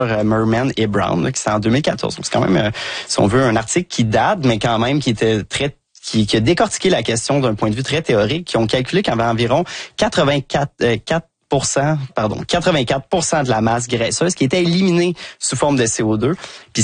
Merman et Brown, là, qui c'est en 2014. Donc c'est quand même, si on veut, un article qui date, mais quand même qui était qui a décortiqué la question d'un point de vue très théorique, qui ont calculé qu'il y avait environ 84% de la masse graisseuse qui était éliminée sous forme de CO2, puis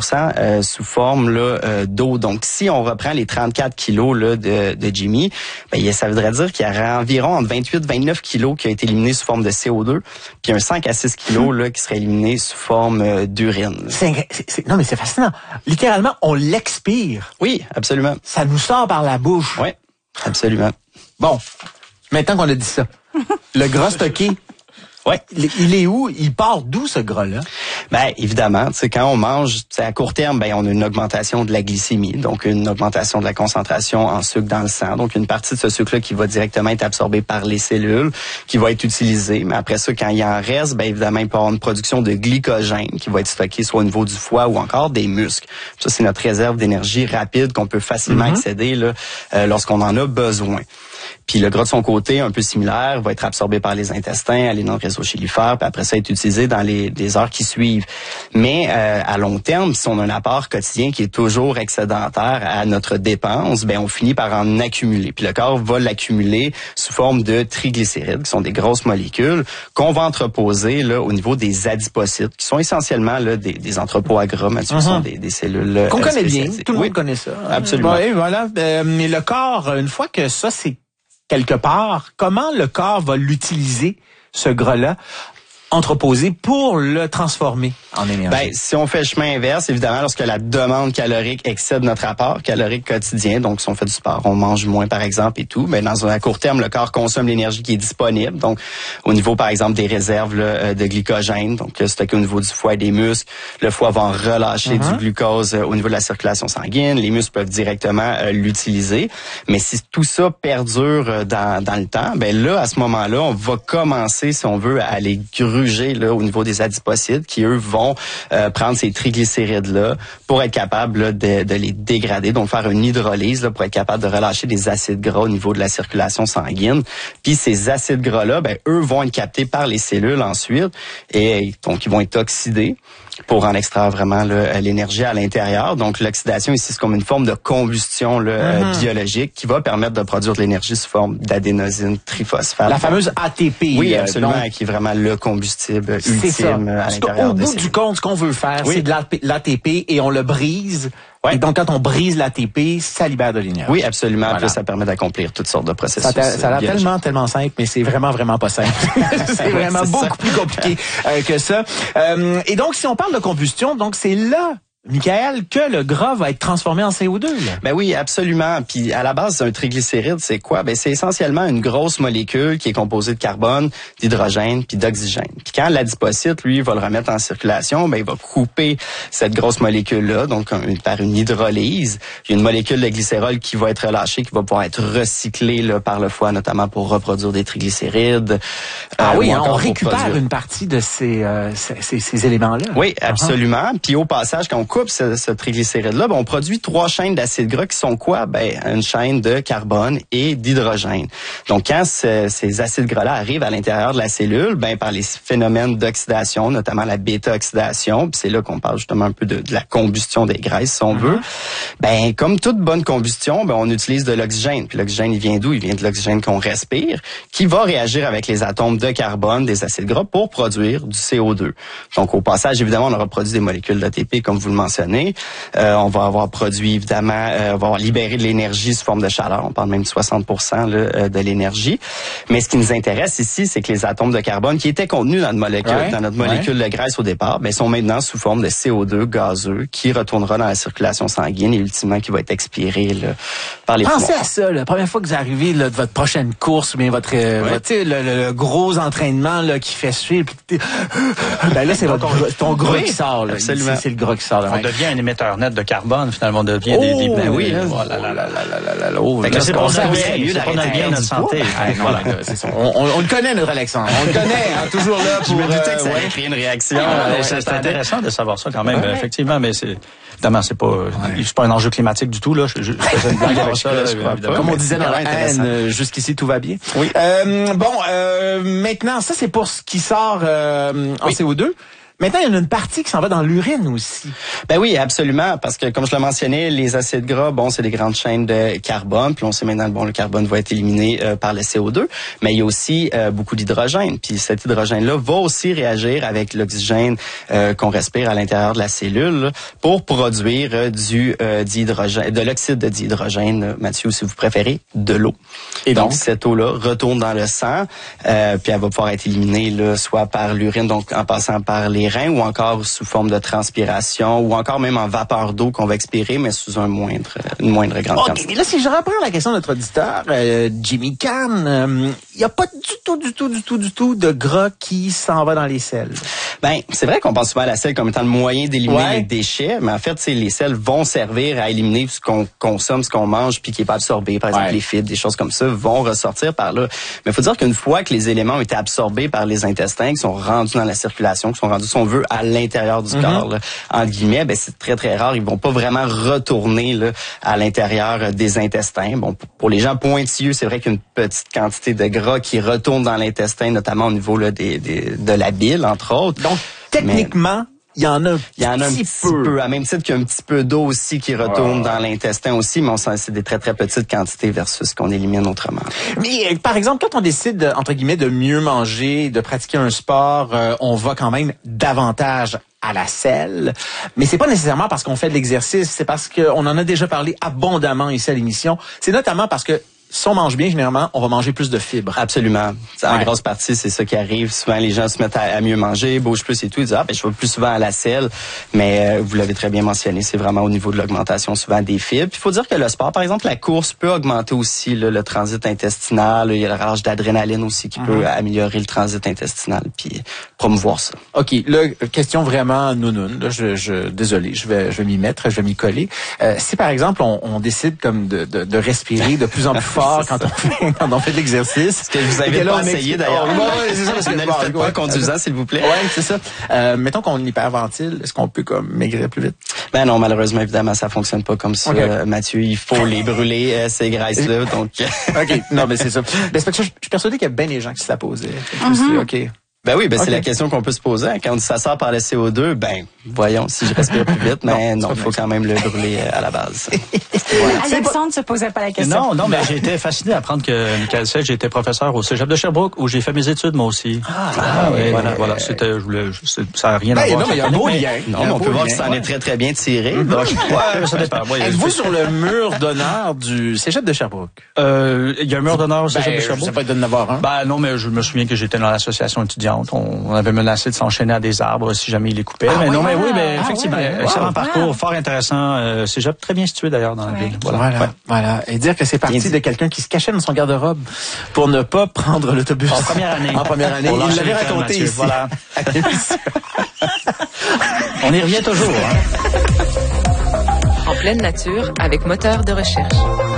16% sous forme d'eau. Donc, si on reprend les 34 kilos là, de Jimmy, ben, ça voudrait dire qu'il y aurait environ entre 28 et 29 kilos qui a été éliminé sous forme de CO2, puis un 5 à 6 kilos là, qui serait éliminé sous forme d'urine. Non, mais c'est fascinant. Littéralement, on l'expire. Oui, absolument. Ça nous sort par la bouche. Oui, absolument. Bon, maintenant qu'on a dit ça, le gras stocké, ouais, il est où? Il part d'où, ce gras-là? Ben, évidemment, tu sais, quand on mange, à court terme, ben, on a une augmentation de la glycémie, donc une augmentation de la concentration en sucre dans le sang. Donc, une partie de ce sucre-là qui va directement être absorbée par les cellules, qui va être utilisée. Mais après ça, quand il en reste, ben, évidemment, il peut y avoir une production de glycogène qui va être stocké soit au niveau du foie ou encore des muscles. Ça, c'est notre réserve d'énergie rapide qu'on peut facilement accéder là, lorsqu'on en a besoin. Puis le gras de son côté, un peu similaire, va être absorbé par les intestins, aller dans le réseau chylifère, puis après ça être utilisé dans les heures qui suivent. Mais à long terme, si on a un apport quotidien qui est toujours excédentaire à notre dépense, ben on finit par en accumuler. Puis le corps va l'accumuler sous forme de triglycérides, qui sont des grosses molécules qu'on va entreposer là au niveau des adipocytes, qui sont essentiellement là des entrepôts à gras, mais qui sont des cellules qu'on connaît bien. Tout le monde connaît ça. Absolument. Oui, voilà. Mais le corps, une fois que ça c'est quelque part, comment le corps va l'utiliser, ce gras-là, entreposé, pour le transformer en énergie? Ben, si on fait le chemin inverse, évidemment, lorsque la demande calorique excède notre apport calorique quotidien, donc si on fait du sport, on mange moins, par exemple, et tout, ben, à court terme, le corps consomme l'énergie qui est disponible. Donc, au niveau, par exemple, des réserves là, de glycogène, donc stocké au niveau du foie et des muscles, le foie va en relâcher du glucose au niveau de la circulation sanguine. Les muscles peuvent directement l'utiliser. Mais si tout ça perdure dans le temps, ben là, à ce moment-là, on va commencer, si on veut, à les gruger là, au niveau des adipocytes qui, eux, vont prendre ces triglycérides-là pour être capables là, de les dégrader, donc faire une hydrolyse là, pour être capable de relâcher des acides gras au niveau de la circulation sanguine. Puis ces acides gras-là, ben, eux vont être captés par les cellules ensuite et donc ils vont être oxydés pour en extraire vraiment l'énergie à l'intérieur. Donc, l'oxydation ici, c'est comme une forme de combustion là, biologique qui va permettre de produire de l'énergie sous forme d'adénosine triphosphate. La fameuse ATP. Oui, absolument, qui est vraiment le combustible ultime à l'intérieur des cellules. Au bout du compte, ce qu'on veut faire, c'est de l'ATP et on le brise. Ouais. Et donc, quand on brise l'ATP, ça libère de l'énergie. Oui, absolument. Voilà. Puis ça permet d'accomplir toutes sortes de processus. Ça a l'air tellement simple, mais c'est vraiment pas simple. C'est vraiment beaucoup plus compliqué que ça. Et donc, si on parle de combustion, donc c'est là, Michael, que le gras va être transformé en CO2. Là. Ben oui, absolument. Puis à la base, un triglycéride, c'est quoi? Ben c'est essentiellement une grosse molécule qui est composée de carbone, d'hydrogène puis d'oxygène. Puis quand l'adipocyte, lui, va le remettre en circulation, ben il va couper cette grosse molécule-là, donc par une hydrolyse. Il y a une molécule de glycérol qui va être relâchée, qui va pouvoir être recyclée là, par le foie, notamment pour reproduire des triglycérides. Oui, on récupère une partie de ces éléments-là. Oui, absolument. Puis au passage, quand on coupe ce triglycéride-là, ben, on produit 3 chaînes d'acides gras qui sont quoi? Ben, une chaîne de carbone et d'hydrogène. Donc, quand ces acides gras-là arrivent à l'intérieur de la cellule, ben, par les phénomènes d'oxydation, notamment la bêta-oxydation, puis c'est là qu'on parle justement un peu de la combustion des graisses, si on veut, ben, comme toute bonne combustion, ben, on utilise de l'oxygène. Puis l'oxygène, il vient d'où? Il vient de l'oxygène qu'on respire, qui va réagir avec les atomes de carbone des acides gras pour produire du CO2. Donc, au passage, évidemment, on aura produit des molécules d'ATP, comme vous le mentionné. On va avoir produit, évidemment, on va avoir libéré de l'énergie sous forme de chaleur. On parle même de 60% là, de l'énergie. Mais ce qui nous intéresse ici, c'est que les atomes de carbone qui étaient contenus dans notre molécule de graisse au départ, ben, sont maintenant sous forme de CO2 gazeux qui retournera dans la circulation sanguine et ultimement qui va être expiré là, par les poumons. Pensez à ça, la première fois que vous arrivez là, de votre prochaine course ou bien votre le gros entraînement là, qui fait suivre. Ben là, c'est ton gras qui sort. Là. C'est le gras qui sort. Là, on devient un émetteur net de carbone, finalement. On devient des oui. C'est pour ça qu'on a bien notre santé. On le connaît, notre Alexandre. On le connaît, toujours là pour... Je me doutais que ça allait créer une réaction. C'est intéressant de savoir ça quand même, effectivement, mais évidemment, c'est pas un enjeu climatique du tout, là. Je faisais une blague avec ça, comme on disait dans la haine, jusqu'ici, tout va bien. Oui. Maintenant, ça, c'est pour ce qui sort en CO2. Maintenant, il y en a une partie qui s'en va dans l'urine aussi. Ben oui, absolument, parce que comme je le mentionnais, les acides gras, bon, c'est des grandes chaînes de carbone, puis on sait maintenant bon, le carbone va être éliminé par le CO2, mais il y a aussi beaucoup d'hydrogène, puis cet hydrogène-là va aussi réagir avec l'oxygène qu'on respire à l'intérieur de la cellule là, pour produire de l'oxyde de dihydrogène, Mathieu, si vous préférez, de l'eau. Et donc cette eau-là retourne dans le sang, puis elle va pouvoir être éliminée là, soit par l'urine, donc en passant par les reins, ou encore sous forme de transpiration, ou encore même en vapeur d'eau qu'on va expirer, mais sous une moindre grande quantité. Mais là, si je reprends la question de notre auditeur, Jimmy Kahn, il n'y a pas du tout de gras qui s'en va dans les selles. Ben, c'est vrai qu'on pense souvent à la selle comme étant le moyen d'éliminer les déchets, mais en fait, les selles vont servir à éliminer ce qu'on consomme, ce qu'on mange, puis qui est pas absorbé. Par exemple, les fibres, des choses comme ça vont ressortir par là. Mais il faut dire qu'une fois que les éléments ont été absorbés par les intestins, qui sont rendus dans la circulation, qui sont rendus, si on veut, à l'intérieur du corps, là, entre guillemets, ben c'est très, très rare. Ils vont pas vraiment retourner là, à l'intérieur des intestins. Bon, pour les gens pointilleux, c'est vrai qu'il y a une petite quantité de gras qui retourne dans l'intestin, notamment au niveau là, de la bile, entre autres. Donc, techniquement, il y en a un petit peu. À même titre qu'il y a un petit peu d'eau aussi qui retourne dans l'intestin aussi, mais c'est des très, très petites quantités versus ce qu'on élimine autrement. Mais, par exemple, quand on décide, entre guillemets, de mieux manger, de pratiquer un sport, on va quand même davantage à la selle. Mais c'est pas nécessairement parce qu'on fait de l'exercice, c'est parce qu'on en a déjà parlé abondamment ici à l'émission. C'est notamment parce que si on mange bien, généralement, on va manger plus de fibres. Absolument. En grosse partie, c'est ça qui arrive. Souvent, les gens se mettent à mieux manger, bougent plus et tout. Ils disent, je vais plus souvent à la selle. Mais vous l'avez très bien mentionné, c'est vraiment au niveau de l'augmentation souvent des fibres. Puis il faut dire que le sport, par exemple, la course peut augmenter aussi là, le transit intestinal. Il y a le rage d'adrénaline aussi qui peut améliorer le transit intestinal puis promouvoir ça. OK. Là, question vraiment nounoun. Là, désolé, je vais m'y mettre, je vais m'y coller. Si, par exemple, on décide comme de respirer de plus en plus fort quand on fait de l'exercice. Ce que je vous invite pas à essayer d'ailleurs. C'est ça, parce que ne le faites pas en conduisant, s'il vous plaît. Ouais, c'est ça. Mettons qu'on hyperventile, est-ce qu'on peut comme maigrir plus vite? Ben non, malheureusement, évidemment, ça fonctionne pas comme ça, Mathieu. Il faut les brûler, ces graisses-là, donc... OK, non, mais c'est ça. Ben, c'est parce que je suis persuadé qu'il y a bien des gens qui se la posaient. OK. Ben oui, c'est la question qu'on peut se poser. Quand ça sort par le CO2, voyons, si je respire plus vite, mais non, il faut quand même le brûler à la base. Voilà. Alexandre ne se posait pas la question. Non, mais j'ai été fasciné d'apprendre que Michael Selle, j'ai été professeur au Cégep de Sherbrooke, où j'ai fait mes études, moi aussi. Oui, voilà, c'était, ça n'a rien à voir. Non, mais il y a un beau lien. Non, mais on peut voir que ça en est très, très bien tiré. Donc, ça dépend. Êtes-vous sur le mur d'honneur du Cégep de Sherbrooke? Il y a un mur d'honneur au Cégep de Sherbrooke. Ça peut être d'en avoir un. Non, mais je me souviens que j'étais dans l'association étudiante. On avait menacé de s'enchaîner à des arbres si jamais il les coupait. Effectivement, excellent parcours, fort intéressant. Cégep très bien situé d'ailleurs dans la ville. Voilà. Et dire que c'est parti de quelqu'un qui se cachait dans son garde-robe pour ne pas prendre l'autobus. En première année. Il l'avait raconté ici. Voilà. On y revient toujours. En pleine nature, avec moteur de recherche.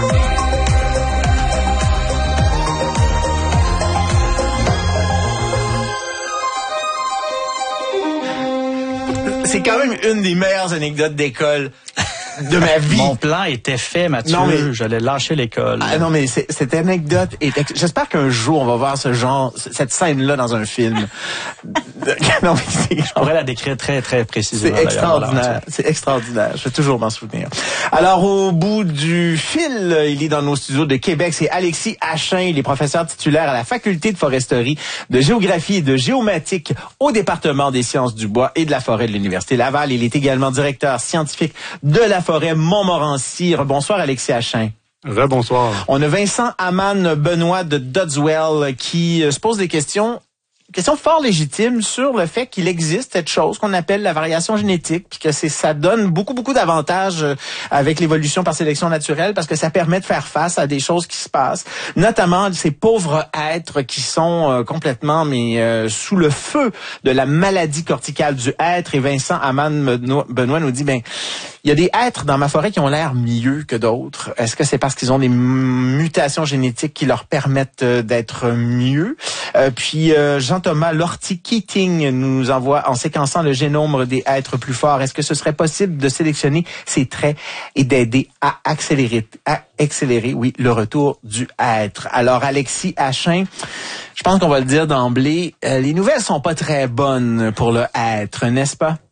C'est quand même une des meilleures anecdotes d'école de ma vie. Mon plan était fait, Mathieu. Non, mais j'allais lâcher l'école. Non, mais cette anecdote j'espère qu'un jour on va voir cette scène-là dans un film. Non, mais je pourrais la décrire très, très précisément. C'est extraordinaire. C'est extraordinaire. Je vais toujours m'en souvenir. Alors, au bout du fil, il est dans nos studios de Québec. C'est Alexis Achin. Il est professeur titulaire à la faculté de foresterie, de géographie et de géomatique au département des sciences du bois et de la forêt de l'Université Laval. Il est également directeur scientifique de la forêt Montmorency. Bonsoir, Alexis Achin. Bonsoir. On a Vincent Aman Benoît de Dodswell qui se pose des questions fort légitimes sur le fait qu'il existe cette chose qu'on appelle la variation génétique, puis que ça donne beaucoup d'avantages avec l'évolution par sélection naturelle, parce que ça permet de faire face à des choses qui se passent, notamment ces pauvres êtres qui sont complètement sous le feu de la maladie corticale du hêtre. Et Vincent Aman Benoît nous dit Il y a des êtres dans ma forêt qui ont l'air mieux que d'autres. Est-ce que c'est parce qu'ils ont des mutations génétiques qui leur permettent d'être mieux? Puis Jean-Thomas Lortie-Keating nous envoie en séquençant le génome des êtres plus forts. Est-ce que ce serait possible de sélectionner ces traits et d'aider à accélérer, oui, le retour du être? Alors, Alexis Achin, je pense qu'on va le dire d'emblée, les nouvelles sont pas très bonnes pour le être, n'est-ce pas?